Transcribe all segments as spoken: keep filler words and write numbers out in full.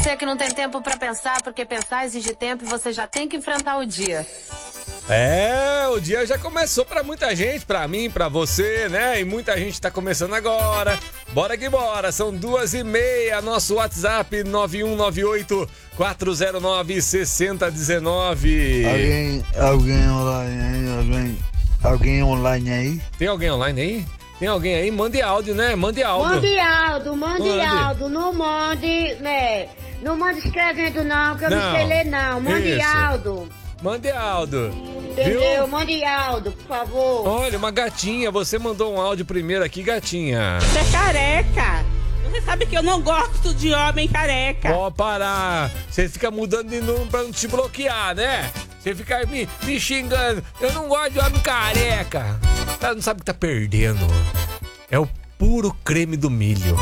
você que não tem tempo pra pensar, porque pensar exige tempo e você já tem que enfrentar o dia. É, o dia já começou pra muita gente, pra mim, pra você, né? E muita gente tá começando agora. Bora que bora, são duas e meia, nosso WhatsApp nove um nove oito, quatro zero nove, seis zero um nove. Alguém, alguém online aí, alguém, alguém online aí? Tem alguém online aí? Tem alguém aí? Mande áudio, né? Mande áudio. Mande áudio, mande, Mande. áudio, não mande, né? Não mande escrevendo não, que eu não, Não. sei ler não. Mande Isso. áudio. Mande áudio. Entendeu? Viu? Mande áudio, por favor. Olha, uma gatinha, você mandou um áudio primeiro aqui, gatinha. Você é careca. Você sabe que eu não gosto de homem careca. Pode parar. Você fica mudando de número pra não te bloquear, né? Você fica me, me xingando. Eu não gosto de homem careca. Tá, não sabe o que tá perdendo. É o puro creme do milho.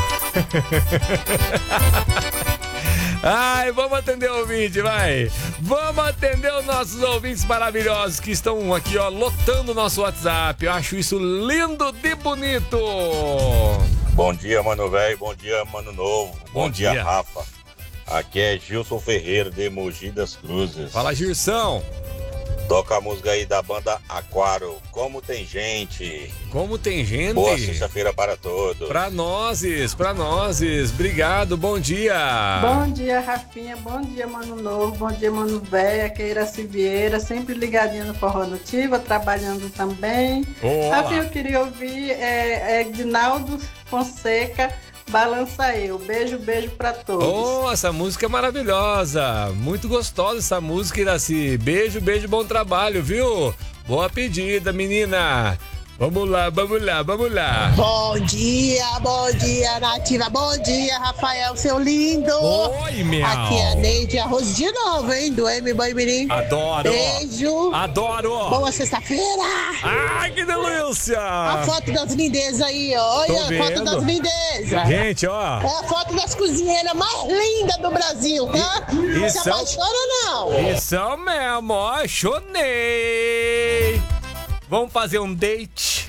Ai, vamos atender o ouvinte, vai. Vamos atender os nossos ouvintes maravilhosos que estão aqui, ó, lotando o nosso WhatsApp. Eu acho isso lindo de bonito. Bom dia, mano velho. Bom dia, mano novo. Bom, Bom dia, dia. Rafa. Aqui é Gilson Ferreira, de Mogi das Cruzes. Fala, Girsão. Toca a música aí da banda Aquário. Como tem gente. Como tem gente. Boa sexta-feira para todos. Pra nozes, pra nozes. Obrigado, bom dia. Bom dia, Rafinha. Bom dia, Mano Novo. Bom dia, Mano Véia. Que é Iraci Vieira, sempre ligadinha no Forró Nativa, trabalhando também. Olá. Rafinha, eu queria ouvir é, é, Dinaldo Fonseca, Balança Eu. Beijo, beijo pra todos. Oh, essa música é maravilhosa. Muito gostosa essa música, Iraci. Beijo, beijo, bom trabalho, viu? Boa pedida, menina. Vamos lá, vamos lá, vamos lá. Bom dia, bom dia, Nativa. Bom dia, Rafael, seu lindo. Oi, meu. Aqui é a Neide Arroz de novo, hein, do M Boi Mirim. Adoro. Beijo. Adoro. Boa sexta-feira. Ai, que delícia. A foto das lindezas aí, ó. Olha Tô a foto vendo. das lindezas. Gente, ó. É a foto das cozinheiras mais lindas do Brasil, tá? Não se isso é o- apaixona, não. Isso mesmo, ó. Chonei. Vamos fazer um date?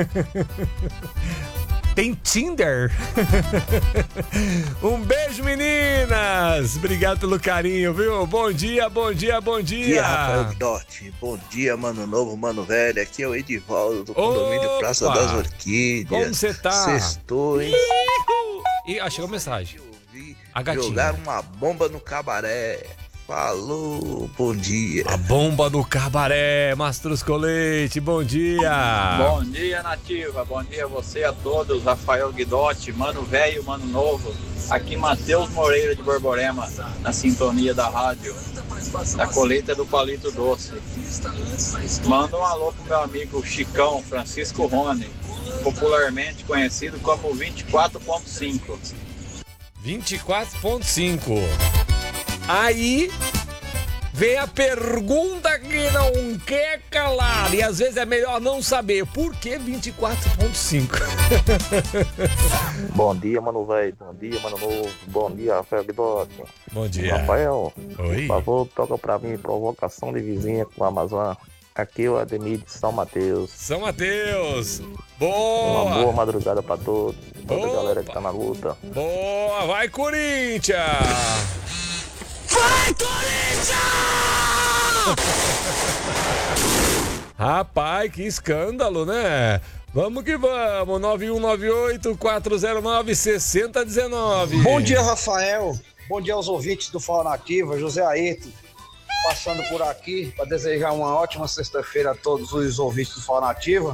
Tem Tinder? Um beijo, meninas! Obrigado pelo carinho, viu? Bom dia, bom dia, bom dia! Dia, Rafael Guidotti. Bom dia, Mano Novo, Mano Velho. Aqui é o Edivaldo do condomínio Opa! Praça das Orquídeas. Como você tá? Sextou, hein? E ah, chegou a mensagem. Ouvi A gatinha. jogar uma bomba no cabaré. Falou, bom dia. A bomba do cabaré, Mastruz Colete, bom dia! Bom dia, Nativa. Bom dia a você, a todos. Rafael Guidotti, Mano Velho, Mano Novo. Aqui Matheus Moreira de Borborema, na sintonia da rádio, da colheita do Palito Doce. Manda um alô pro meu amigo Chicão, Francisco Rony, popularmente conhecido como vinte e quatro ponto cinco. vinte e quatro ponto cinco. Aí vem a pergunta que não quer calar. E às vezes é melhor não saber. Por que vinte e quatro ponto cinco? Bom dia, Mano Velho. Bom dia, Mano Novo. Bom dia, Rafael Guidotti. Bom dia. Rafael, Oi. por favor, toca pra mim Provocação de Vizinha com a Amazon. Aqui é o Ademir de São Mateus. São Mateus. Uma Boa. boa madrugada pra todos. Toda a Opa. galera que tá na luta. Boa. Vai, Corinthians. Vai, Corinthians! Rapaz, que escândalo, né? Vamos que vamos. nove um nove oito, quatro zero nove, seis zero um nove. Bom dia, Rafael. Bom dia aos ouvintes do Forró Nativa. José Ayrton, passando por aqui para desejar uma ótima sexta-feira a todos os ouvintes do Forró Nativa.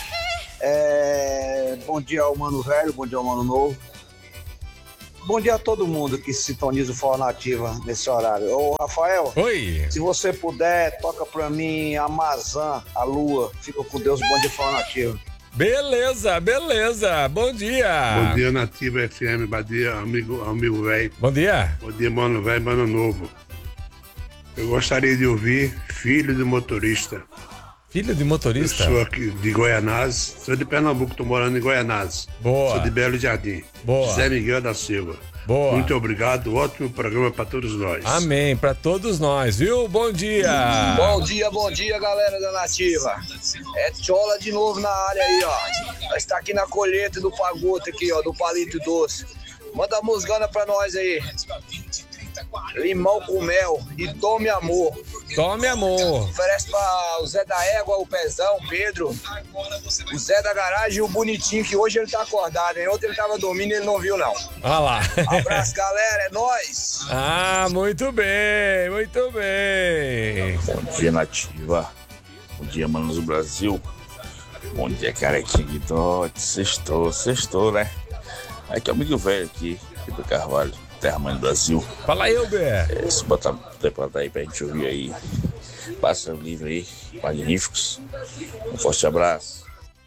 É... Bom dia ao Mano Velho, bom dia ao Mano Novo. Bom dia a todo mundo que sintoniza o Forró Nativa nesse horário. Ô, Rafael. Oi. Se você puder, toca pra mim Amazã, a Lua. Fica com Deus, bom dia, Forró Nativa. Beleza, beleza. Bom dia. Bom dia, Nativa F M. Bom dia, amigo, amigo velho. Bom dia. Bom dia, Mano Velho, Mano Novo. Eu gostaria de ouvir Filho de Motorista. Filho de motorista? Eu sou aqui de Goianás. Sou de Pernambuco, tô morando em Goianás. Boa. Sou de Belo Jardim. Boa. Zé Miguel da Silva. Boa. Muito obrigado. Ótimo programa para todos nós. Amém, pra todos nós, viu? Bom dia. Bom dia, bom dia, galera da Nativa. É Tchola de novo na área aí, ó. Nós tá aqui na colheita do Pagoto aqui, ó, do Palito Doce. Manda a musgana pra nós aí. limão com mel e tome amor. Tome amor. Oferece pra o Zé da Égua, o Pezão, o Pedro, o Zé da Garagem e o Bonitinho, que hoje ele tá acordado, hein? Ontem ele tava dormindo e ele não viu, não. Olha lá. Abraço, galera, é nóis. Ah, muito bem, muito bem. Bom dia, Nativa. Bom dia, manos do Brasil. Bom dia, carequinha Guidote. Sextou, sextou, né? Aqui é o amigo velho aqui, aqui do Carvalho, Terra Mãe do Brasil. Fala aí, Uber. É, se botar preparado aí pra gente ouvir aí. Passa o livro aí, magníficos. Um forte abraço.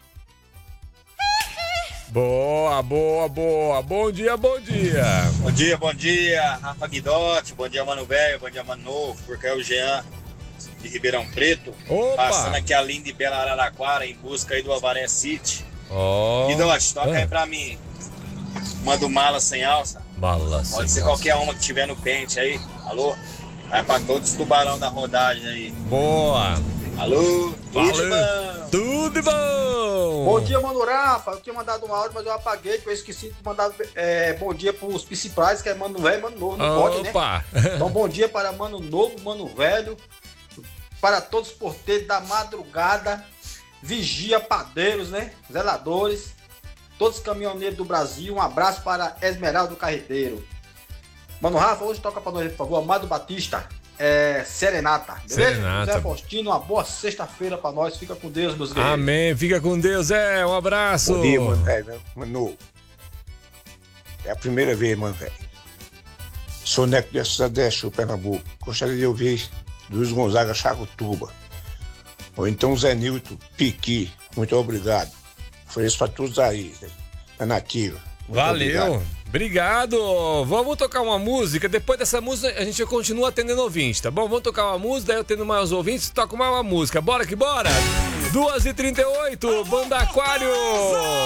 Boa, boa, boa. Bom dia, bom dia. Bom dia, bom dia, Rafa Guidotti. Bom dia, Mano Velho. Bom dia, Mano Novo. Porque é o Jean de Ribeirão Preto. Opa. Passando aqui a linda e bela Araraquara em busca aí do Avaré City. Oh. Guidotti, toca ah. aí pra mim. Manda mala sem alça. Mala sem Pode ser alça. qualquer uma que tiver no pente aí. Alô? Vai pra todos os tubarão da rodagem aí. Boa. Alô? Tudo Valeu. bom? Tudo bom. Bom dia, Mano Rafa. Eu tinha mandado um áudio, mas eu apaguei, porque eu esqueci de mandar é, bom dia pros principais, que é Mano Velho e Mano Novo. Não pode, né? Opa. Então, bom dia para Mano Novo, Mano Velho, para todos os porteiros da madrugada, vigia, padeiros, né? Zeladores, todos os caminhoneiros do Brasil. Um abraço para Esmeralda do Carreteiro. Mano Rafa, hoje toca pra nós, por favor, Amado Batista, é, Serenata, beleza? Serenata. José Faustino, uma boa sexta-feira pra nós. Fica com Deus, meus guerreiros. Amém. Fica com Deus, é. Um abraço. Bom dia, mano velho. Mano, é a primeira vez, mano velho. Sou neto de Cidadeste, o Pernambuco. Gostaria de ouvir Luiz Gonzaga Chacutuba. Ou então Zé Nilton Piqui. Muito obrigado. Foi isso pra todos aí, né? Na Nativa. Muito Valeu. obrigado. Obrigado. Vamos tocar uma música. Depois dessa música, a gente continua atendendo ouvintes, tá bom? Vamos tocar uma música, daí eu tendo mais ouvintes, toca mais uma música. Bora que bora! duas e trinta e oito, Banda Aquários!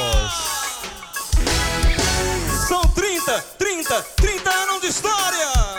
São trinta, trinta, trinta anos de história!